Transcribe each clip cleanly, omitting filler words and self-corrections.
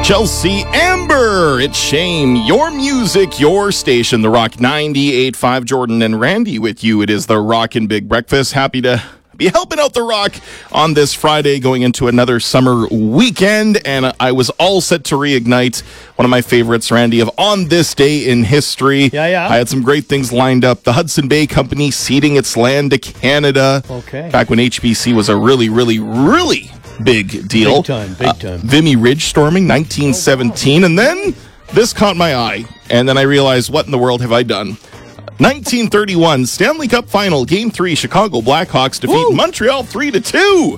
Chelsea Amber, it's Shame. Your music, your station, The Rock 98.5. Jordan and Randy with you. It is The Rock and Big Breakfast. Happy to be helping out The Rock on this Friday going into another summer weekend. And I was all set to reignite one of my favorites, Randy, of On This Day in History. Yeah. I had some great things lined up. The Hudson Bay Company ceding its land to Canada. Okay. Back when HBC was a really big deal. Big time. Vimy Ridge storming, 1917. And then this caught my eye. And then I realized, what in the world have I done? 1931, Stanley Cup Final, Game 3, Chicago Blackhawks defeat Montreal 3-2.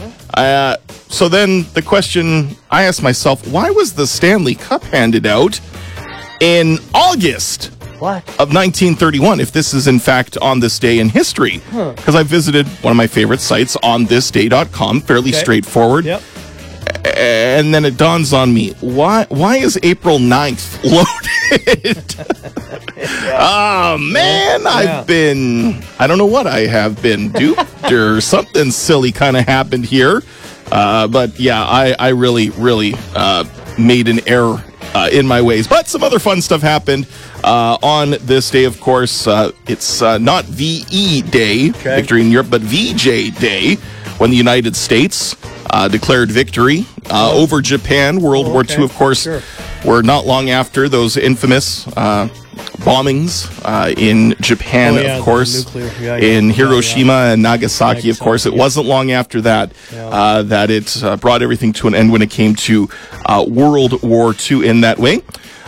So then the question I asked myself, why was the Stanley Cup handed out in August of 1931, if this is in fact on this day in history? Because I visited one of my favorite sites, onthisday.com, fairly straightforward. Yep. And then it dawns on me, why is April 9th loaded? Oh, man, I don't know what I have been duped or something silly kind of happened here. But yeah, I really made an error in my ways. But some other fun stuff happened on this day, of course. It's not VE Day, Victory in Europe, but VJ Day, when the United States declared victory over Japan. World War II, of course, were not long after those infamous bombings in Japan, of course, in Hiroshima and Nagasaki, of course. It wasn't long after that that it brought everything to an end when it came to World War II in that way.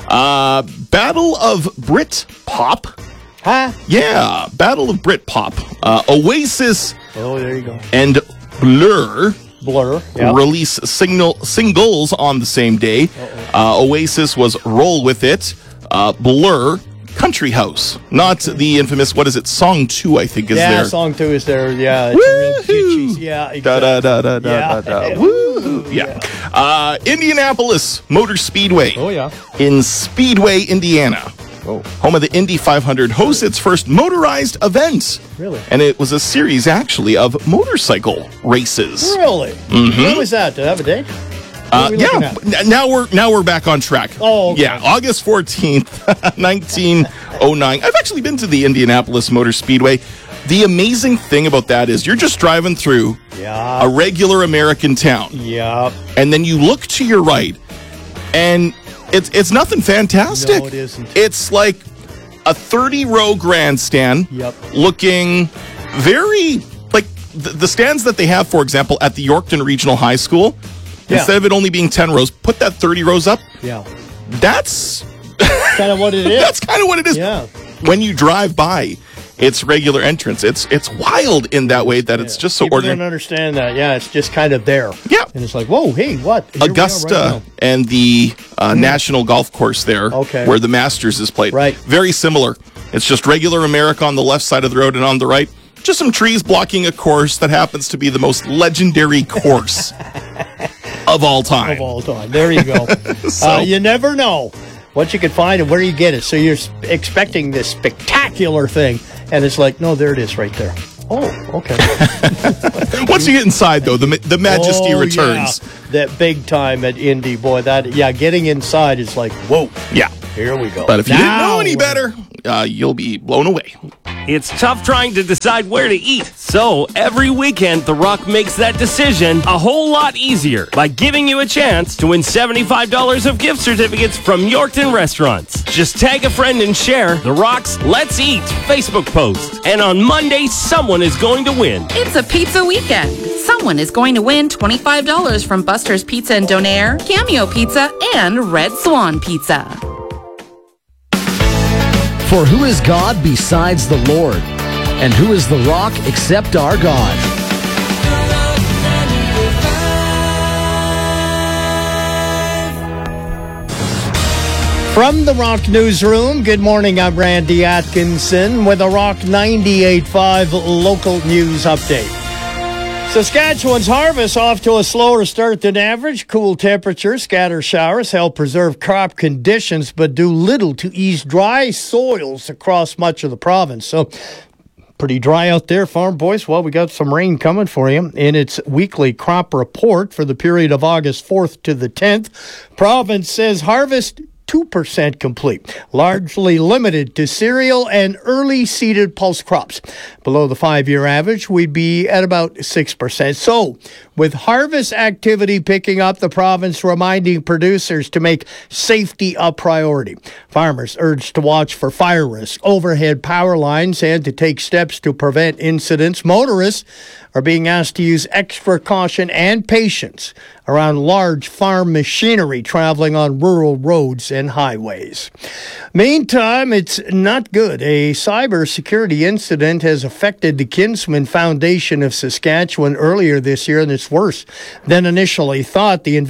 Battle of Britpop. Huh? Yeah, Battle of Britpop. Oasis there you go. and Blur release singles on the same day. Oasis was Roll With It. Blur, Country House. Not the infamous, what is it, Song 2, I think, is there. Yeah, Song 2 is there. Yeah, it's real kitschy. Yeah, exactly. Woo! Yeah. Indianapolis Motor Speedway. Oh, yeah. In Speedway, Indiana. Home of the Indy 500, hosts its first motorized event. Really? And it was a series, actually, of motorcycle races. Really? When was that? Did I have a date? Now we're back on track. Oh, okay. Yeah, August 14th, 1909. I've actually been to the Indianapolis Motor Speedway. The amazing thing about that is you're just driving through a regular American town. Yeah. And then you look to your right, and it's nothing fantastic. No, it isn't. It's like a 30-row grandstand looking very like the stands that they have, for example, at the Yorkton Regional High School. Instead of it only being 10 rows, put that 30 rows up. Yeah. That's kind of what it is. That's kind of what it is. Yeah. When you drive by, it's regular entrance. It's wild in that way that it's just so People ordinary. don't understand that. Yeah, it's just kind of there. Yeah. And it's like, whoa, hey, what? Here Augusta and the National Golf Course there, where the Masters is played. Right. Very similar. It's just regular America on the left side of the road, and on the right, just some trees blocking a course that happens to be the most legendary course of all time. Of all time. There you go. You never know what you could find and where you get it. So you're expecting this spectacular thing, and it's like, no, there it is right there. Oh, okay. Once you get inside, though, the majesty returns. Yeah. That big time at Indy, boy, getting inside is like, whoa. Yeah. Here we go. But if you didn't know any better, you'll be blown away. It's tough trying to decide where to eat. So every weekend, The Rock makes that decision a whole lot easier by giving you a chance to win $75 of gift certificates from Yorkton Restaurants. Just tag a friend and share The Rock's Let's Eat Facebook post. And on Monday, someone is going to win. It's a pizza weekend. Someone is going to win $25 from Buster's Pizza and Donaire, Cameo Pizza, and Red Swan Pizza. For who is God besides the Lord? And who is the rock except our God? From the Rock Newsroom, good morning, I'm Randy Atkinson with a Rock 98.5 local news update. Saskatchewan's harvest off to a slower start than average. Cool temperatures, scattered showers help preserve crop conditions, but do little to ease dry soils across much of the province. So pretty dry out there, farm boys. Well, we got some rain coming for you. In its weekly crop report for the period of August 4th to the 10th, province says harvest 2% complete, largely limited to cereal and early seeded pulse crops. Below the 5-year average, we'd be at about 6%. So, with harvest activity picking up, the province reminding producers to make safety a priority. Farmers urged to watch for fire risk, overhead power lines, and to take steps to prevent incidents. Motorists are being asked to use extra caution and patience around large farm machinery traveling on rural roads and highways. Meantime, it's not good. A cybersecurity incident has affected the Kinsman Foundation of Saskatchewan earlier this year, and it's worse than initially thought. The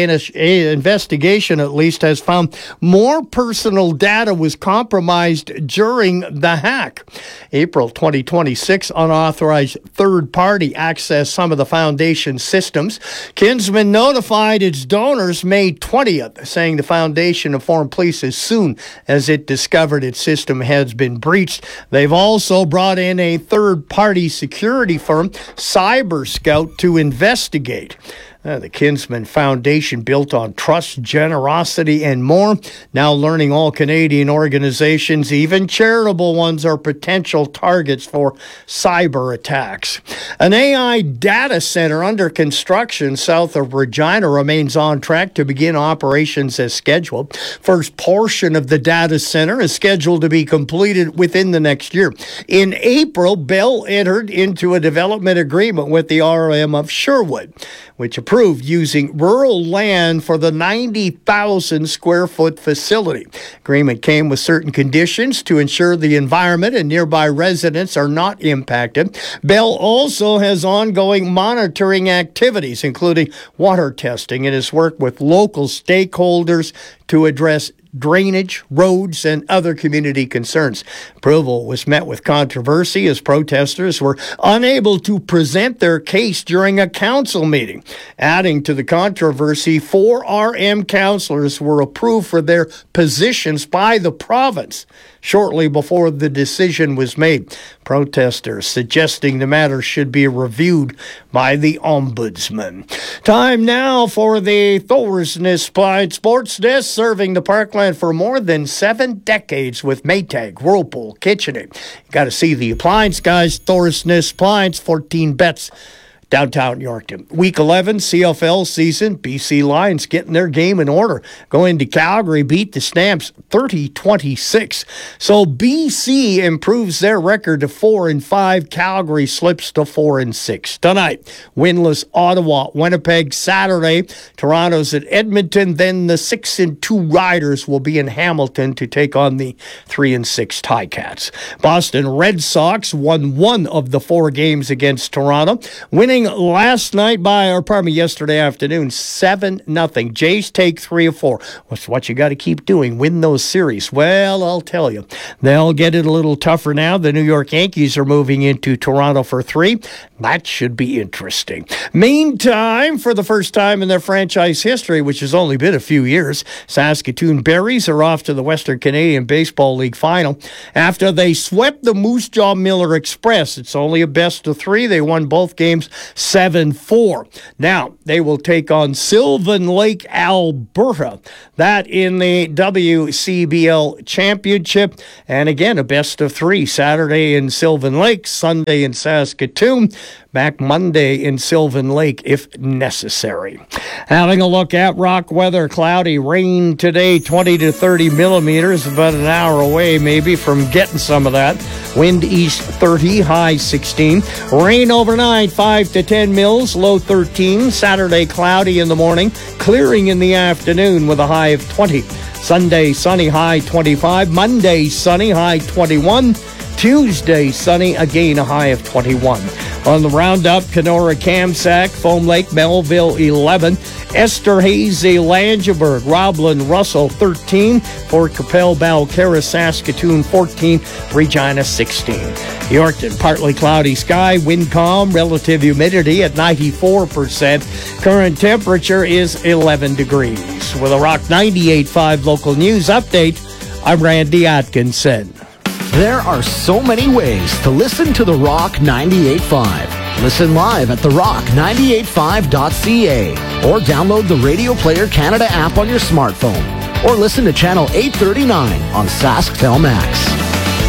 investigation, at least, has found more personal data was compromised during the hack. April 2026, unauthorized third-party accessed some of the foundation's systems. Kinsman notified its donors May 20th, saying the foundation informed police as soon as it discovered its system has been breached. They've also brought in a third-party security firm, Cyber Scout, to investigate. The Kinsman Foundation, built on trust, generosity, and more. Now learning all Canadian organizations, even charitable ones, are potential targets for cyber attacks. An AI data center under construction south of Regina remains on track to begin operations as scheduled. First portion of the data center is scheduled to be completed within the next year. In April, Bell entered into a development agreement with the RM of Sherwood, which approved using rural land for the 90,000 square foot facility. Agreement came with certain conditions to ensure the environment and nearby residents are not impacted. Bell also has ongoing monitoring activities, including water testing, and has worked with local stakeholders to address drainage, roads, and other community concerns. Approval was met with controversy as protesters were unable to present their case during a council meeting. Adding to the controversy, 4 RM councillors were approved for their positions by the province shortly before the decision was made. Protesters suggesting the matter should be reviewed by the Ombudsman. Time now for the Thorsness Appliance Sports Desk, serving the Parkland for more than 7 decades with Maytag, Whirlpool, KitchenAid. You got to see the appliance guys. Thorsness Appliance, 14 bets. Downtown Yorkton. Week 11 CFL season. BC Lions getting their game in order. Going to Calgary, beat the Stamps 30-26. So BC improves their record to 4-5. Calgary slips to 4-6. Tonight, winless Ottawa, Winnipeg. Saturday, Toronto's at Edmonton. Then the 6-2 Riders will be in Hamilton to take on the 3-6 Ticats. Boston Red Sox won 1 of the 4 games against Toronto, winning yesterday afternoon, 7-0. Jays take 3 of 4. What's what you got to keep doing? Win those series. Well, I'll tell you, they'll get it a little tougher now. The New York Yankees are moving into Toronto for 3. That should be interesting. Meantime, for the first time in their franchise history, which has only been a few years, Saskatoon Berries are off to the Western Canadian Baseball League final after they swept the Moose Jaw Miller Express. It's only a best of 3. They won both games 7-4. Now, they will take on Sylvan Lake, Alberta. That in the WCBL Championship. And again, a best of 3. Saturday in Sylvan Lake, Sunday in Saskatoon. Back Monday in Sylvan Lake if necessary. Having a look at rock weather, cloudy, rain today, 20 to 30 millimeters, about an hour away maybe from getting some of that. Wind east 30, high 16. Rain overnight, 5 to 10 mils, low 13. Saturday, cloudy in the morning, clearing in the afternoon with a high of 20. Sunday, sunny, high 25. Monday, sunny, high 21. Tuesday, sunny, again a high of 21. On the roundup, Kenora, Kamsack, Foam Lake, Melville 11, Esterhazy, Langeberg, Roblin, Russell 13, Fort Capel, Balcarres, Saskatoon 14, Regina 16. Yorkton, partly cloudy sky, wind calm, relative humidity at 94%. Current temperature is 11 degrees. With a Rock 98.5 local news update, I'm Randy Atkinson. There are so many ways to listen to The Rock 98.5. Listen live at therock985.ca or download the Radio Player Canada app on your smartphone or listen to Channel 839 on SaskTel Max.